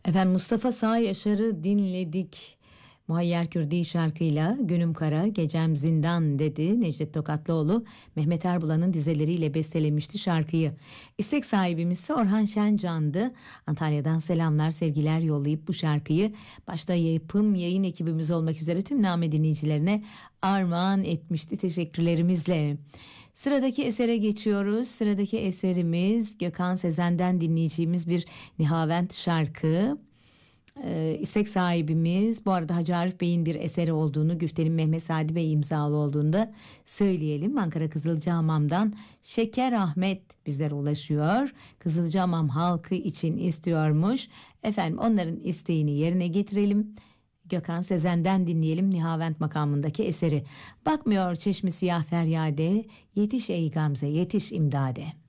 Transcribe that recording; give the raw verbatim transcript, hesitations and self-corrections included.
Efendim Mustafa Sağ Yaşar'ı dinledik. Muhayyer Kürdi şarkıyla Günüm Kara, Gecem Zindan dedi. Necdet Tokatlıoğlu Mehmet Erbulan'ın dizeleriyle bestelemişti şarkıyı. İstek sahibimiz ise Orhan Şencan'dı. Antalya'dan selamlar, sevgiler yollayıp bu şarkıyı başta yapım yayın ekibimiz olmak üzere tüm Name dinleyicilerine armağan etmişti teşekkürlerimizle. Sıradaki esere geçiyoruz. Sıradaki eserimiz Gökhan Sezen'den dinleyeceğimiz bir Nihavent şarkı. Ee, istek sahibimiz bu arada Hacı Arif Bey'in bir eseri olduğunu, güftenin Mehmet Sadi Bey imzalı olduğunu da söyleyelim. Ankara Kızılcahamam'dan Şeker Ahmet bizlere ulaşıyor. Kızılcahamam halkı için istiyormuş. Efendim onların isteğini yerine getirelim. Gökhan Sezen'den dinleyelim Nihavent makamındaki eseri. Bakmıyor çeşmi siyah feryade, yetiş ey Gamze, yetiş imdade.